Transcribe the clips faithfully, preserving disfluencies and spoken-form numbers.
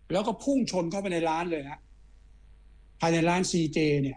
แล้วก็พุ่งชนเข้าไปในร้านเลยฮะภายในร้านซีเจเนี่ย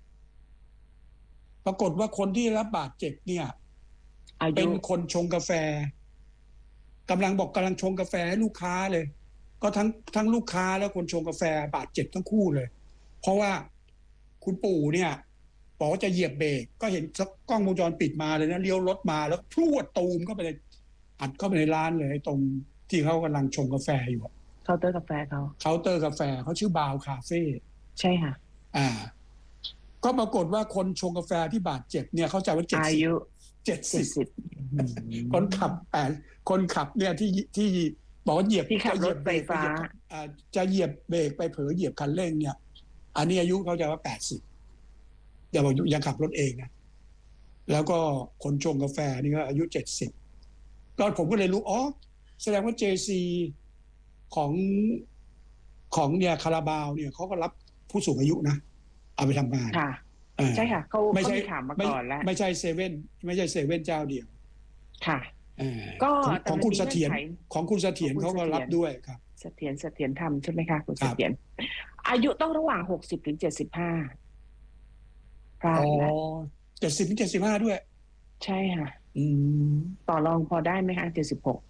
ปรากฏว่าคนที่รับบาดเจ็บเนี่ยเป็นคนชงกาแฟกำลังบอกกำลังชงกาแฟให้ลูกค้าเลยก็ทั้งทั้งลูกค้าและคนชงกาแฟบาดเจ็บทั้งคู่เลยเพราะว่าคุณปู่เนี่ยบอกว่าจะเหยียบเบรกก็เห็นกล้องวงจรปิดมาเลยนะเลี้ยวรถมาแล้วพรวดตูมเข้าไปเลยอัดเข้าไปในร้านเลยตรงที่เขากำลังชงกาแฟอยู่เคาน์เตอร์กาแฟเขาเคาน์เตอร์กาแฟเขาชื่อบาวคาเฟ่ใช่ค่ะอ่าก็ปรากฏว่าคนชงกาแฟที่บาดเจ็บเนี่ยเขาจะว่าเจ็ดสิบอายุเจ็ดสิบคนขับแปดคนขับเนี่ยที่ที่บอกว่าเหยียบจะเหยียบเบรกไฟฟ้าจะเหยียบเบรกไปเผลอเหยียบคันเร่งเนี่ยอันนี้อายุเขาจะว่าแปดสิบอย่าบอกยังขับรถเองนะแล้วก็คนชงกาแฟนี่ก็อายุเจ็ดสิบก็ผมก็เลยรู้อ๋อแสดงว่า เจ ซี ของของเนี่ยคาราบาวเนี่ยเขาก็รับผู้สูงอายุนะเอาไปทำงานค่ะใช่ค่ะเขาไม่ใช่ถามมาก่อนแล้วไม่ใช่เซเว่นไม่ใช่เซเว่นเจ้าเดียวค่ะก็ของคุณเสถียรของคุณเสถียรเขาก็รับด้วยครับเสถียรเสถียรธรรมใช่ไหมคะคุณเสถียรอายุต้องระหว่างหกสิบถึงเจ็ดสิบห้าอ๋อเจ็ดสิบถึงเจ็ดสิบห้าด้วยใช่ค่ะต่อรองพอได้ไหมคะเจ็ดสิบหก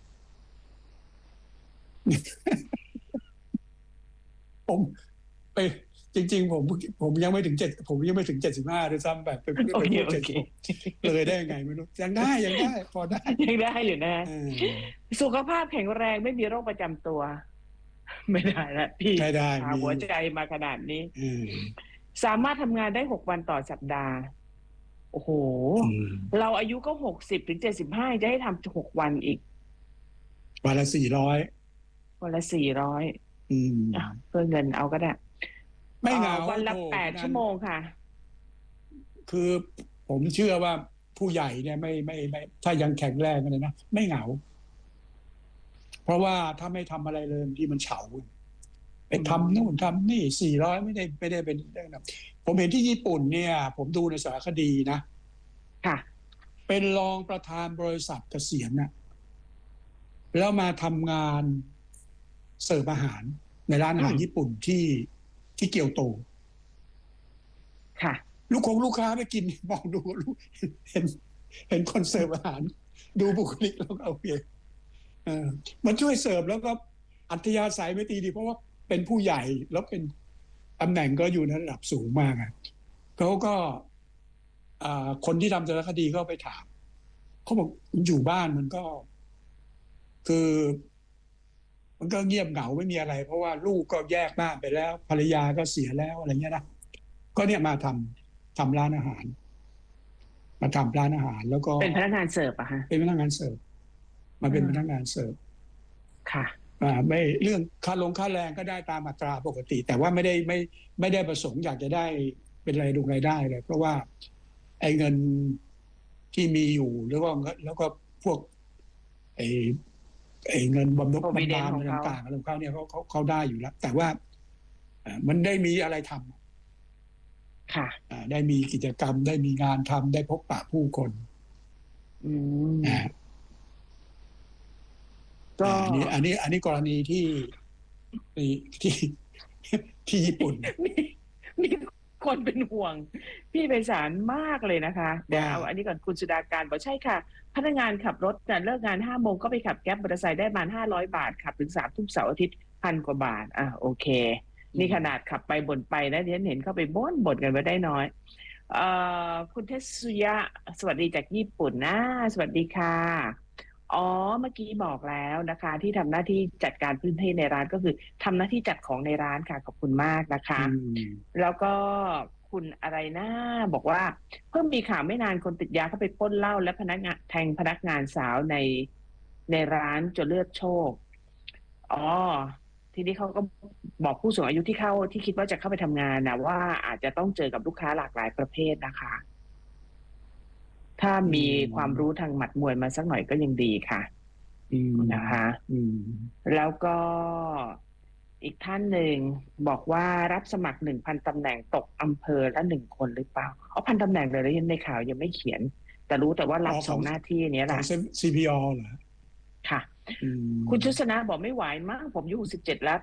ผมไปจริงๆผมผมยังไม่ถึงเจ็ดผมยังไม่ถึงเจ็ดสิบห้าด้วยซ้ำแบบไปพูดเจ็ดสิบหกเลยได้ไงไม่รู้ยังได้ยังได้พอได้ยังได้อยู่นะสุขภาพแข็งแรงไม่มีโรคประจำตัวไม่ได้ละพี่ไม่ได้หัวใจมาขนาดนี้สามารถทำงานได้หกวันต่อสัปดาห์โอ้โหเราอายุก็หกสิบถึงเจ็ดสิบห้าจะให้ทำหกวันอีกวันละสี่ร้อยวันละสี่ร้อยเพื่อเงินเอาก็ได้ไม่เหงาวันละแปดชั่วโมงค่ะคือผมเชื่อว่าผู้ใหญ่เนี่ยไม่ไม่ไม่ถ้ายังแข็งแรงเลยนะไม่เหงาเพราะว่าถ้าไม่ทำอะไรเลยที่มันเฉาไปทำนู่นทำนี่สี่ร้อยไม่ได้ไม่ได้เป็นเรื่องนะผมเห็นที่ญี่ปุ่นเนี่ยผมดูในสารคดีนะค่ะเป็นรองประธานบริษัทเกษียณนะแล้วมาทำงานเสิร์ฟอาหารในร้านอาหารญี่ปุ่นที่ที่เกียวโตค่ะลูกคงลูกค้าไปกินมองดูเห็นเห็นคนเสิร์ฟอาหารดูบุคลิกแล้วก็โอเคเออมันช่วยเสิร์ฟแล้วก็อัธยาศัยไม่ตีดีเพราะว่าเป็นผู้ใหญ่แล้วเป็นตำแหน่งก็อยู่ในระดับสูงมากอ่ะเขาก็คนที่ทำสารคดีก็ไปถามเขาบอกอยู่บ้านมันก็คือมันก็เงียบเหงาไม่มีอะไรเพราะว่าลูกก็แยกบ้านไปแล้วภรรยาก็เสียแล้วอะไรเงี้ยนะก็เนี่ยมาทำทำร้านอาหารมาทำร้านอาหารแล้วก็เป็นพนักงานเสิร์ฟอะฮะเป็นพนักงานเสิร์ฟมาเป็นพนักงานเสิร์ฟค่ะอ่าไม่เรื่องค่าลงค่าแรงก็ได้ตามอัตราปกติแต่ว่าไม่ได้ไม่ไม่ได้ประสงค์อยากจะได้เป็นรายดูรายได้เลยเพราะว่าไอ้เงินที่มีอยู่แล้วก็แล้วก็พวกไอ้ไอ้เงินบำนาญบำนาญอะไรต่างๆอะไรของเขาเนี่ยเขาเขาเขาได้อยู่แล้วแต่ว่ามันได้มีอะไรทำค่ะได้มีกิจกรรมได้มีงานทำได้พบปะผู้คนอืมก็อันนี้อันนี้อันนี้กรณีที่ที่ที่ญี่ปุ่นมีคนเป็นห่วงพี่ไพศาลมากเลยนะคะเดี๋ยวเอาอันนี้ก่อนคุณสุดาการบอกใช่ค่ะพนักงานขับรถแต่เลิกงานห้าโมงก็ไปขับแก๊ปมอเตอร์ไซค์ได้ประมาณห้าร้อยบาทขับถึงสามทุ่มเสาร์อาทิตย์พันกว่าบาทอ่ะโอเคนี่ขนาดขับไปบ่นไปนะเดี๋ยวเห็นเข้าไปบ่นบ่นกันไว้ได้น้อยเอ่อคุณเทสุยะสวัสดีจากญี่ปุ่นนะสวัสดีค่ะอ๋อเมื่อกี้บอกแล้วนะคะที่ทำหน้าที่จัดการพื้นที่ในร้านก็คือทำหน้าที่จัดของในร้านค่ะขอบคุณมากนะคะแล้วก็คุณอะไรนะบอกว่าเพิ่งมีข่าวไม่นานคนติดยาเข้าไปปล้นเหล้าและพนักงานแทงพนักงานสาวในในร้านจนเลือดโชกอ๋อทีนี้เขาก็บอกผู้สูงอายุที่เข้าที่คิดว่าจะเข้าไปทำงานนะว่าอาจจะต้องเจอกับลูกค้าหลากหลายประเภทนะคะถ้ามีความรู้ทางหมัดมวยมาสักหน่อยก็ยังดีค่ะนะคะแล้วก็อีกท่านหนึ่งบอกว่ารับสมัครหนึ่งพันตำแหน่งตกอำเภอละหนึ่งคนหรือเปล่าเอาพันตำแหน่งเลยแล้วยังในข่าวยังไม่เขียนแต่รู้แต่ว่ารับสองหน้าที่นี้แหละซี พี อ เหรอค่ะคุณชุสนาบอกไม่ไหวมากผมอายุสิบเจ็ดแล้ว